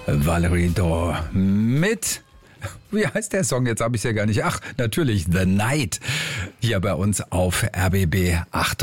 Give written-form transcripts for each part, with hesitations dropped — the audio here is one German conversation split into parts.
Valerie Dor mit... Wie heißt der Song? Jetzt habe ich es ja gar nicht. Ach, natürlich, The Night. Hier bei uns auf RBB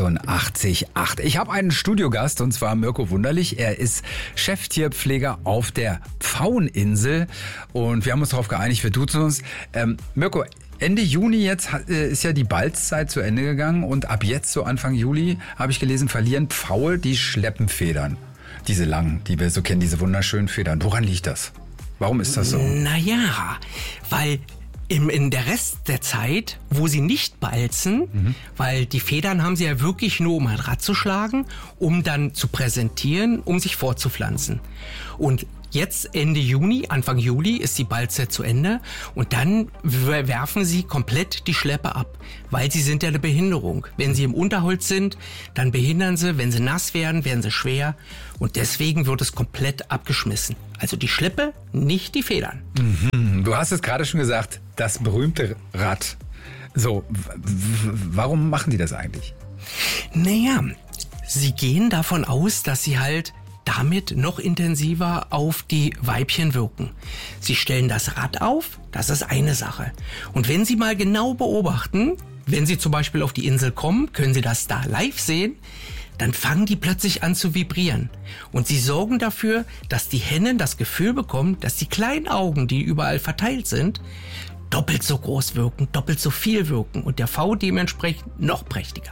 88.8. Ich habe einen Studiogast und zwar Mirko Wunderlich. Er ist Cheftierpfleger auf der Pfaueninsel und wir haben uns darauf geeinigt, wir duzen uns. Mirko, Ende Juni jetzt ist ja die Balzzeit zu Ende gegangen und ab jetzt, so Anfang Juli, habe ich gelesen, verlieren Pfaue die Schleppenfedern. Diese langen, die wir so kennen, diese wunderschönen Federn. Woran liegt das? Warum ist das so? Naja, weil in der Rest der Zeit, wo sie nicht balzen, weil die Federn haben sie ja wirklich nur, um ein Rad zu schlagen, um dann zu präsentieren, um sich fortzupflanzen. Und jetzt Ende Juni, Anfang Juli ist die Balzzeit zu Ende und dann werfen sie komplett die Schleppe ab, weil sie sind ja eine Behinderung. Wenn sie im Unterholz sind, dann behindern sie, wenn sie nass werden sie schwer und deswegen wird es komplett abgeschmissen. Also die Schleppe, nicht die Federn. Du hast es gerade schon gesagt, das berühmte Rad. So, warum machen die das eigentlich? Naja, sie gehen davon aus, dass sie halt damit noch intensiver auf die Weibchen wirken. Sie stellen das Rad auf, das ist eine Sache. Und wenn Sie mal genau beobachten, wenn Sie zum Beispiel auf die Insel kommen, können Sie das da live sehen, dann fangen die plötzlich an zu vibrieren. Und sie sorgen dafür, dass die Hennen das Gefühl bekommen, dass die kleinen Augen, die überall verteilt sind, doppelt so groß wirken, doppelt so viel wirken und der V dementsprechend noch prächtiger.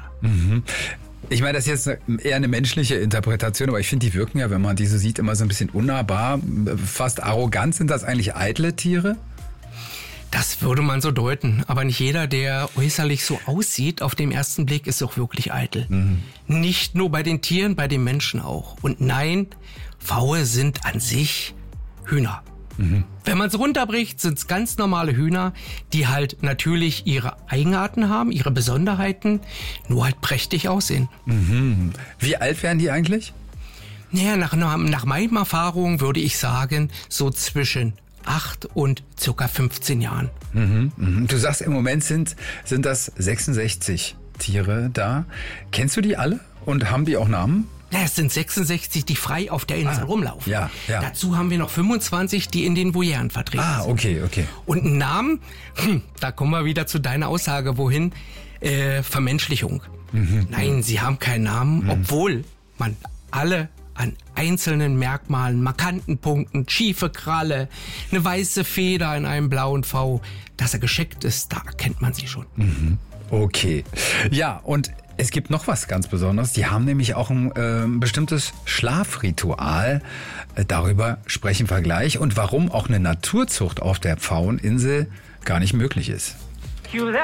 Ich meine, das ist jetzt eher eine menschliche Interpretation, aber ich finde, die wirken ja, wenn man die so sieht, immer so ein bisschen unnahbar, fast arrogant. Sind das eigentlich eitle Tiere? Das würde man so deuten, aber nicht jeder, der äußerlich so aussieht, auf den ersten Blick ist auch wirklich eitel. Nicht nur bei den Tieren, bei den Menschen auch. Und nein, Pfaue sind an sich Hühner. Wenn man es runterbricht, sind es ganz normale Hühner, die halt natürlich ihre Eigenarten haben, ihre Besonderheiten, nur halt prächtig aussehen. Wie alt werden die eigentlich? Naja, nach meinen Erfahrungen würde ich sagen, so zwischen 8 und circa 15 Jahren. Du sagst, im Moment sind das 66 Tiere da. Kennst du die alle und haben die auch Namen? Ja, es sind 66, die frei auf der Insel rumlaufen. Ja. Dazu haben wir noch 25, die in den Volieren vertreten sind. Okay. Und einen Namen, da kommen wir wieder zu deiner Aussage, wohin? Vermenschlichung. Nein, sie haben keinen Namen, obwohl man alle an einzelnen Merkmalen, markanten Punkten, schiefe Kralle, eine weiße Feder in einem blauen V, dass er gescheckt ist, da erkennt man sie schon. Okay. Ja, und es gibt noch was ganz Besonderes. Die haben nämlich auch ein bestimmtes Schlafritual. Darüber sprechen wir gleich und warum auch eine Naturzucht auf der Pfaueninsel gar nicht möglich ist.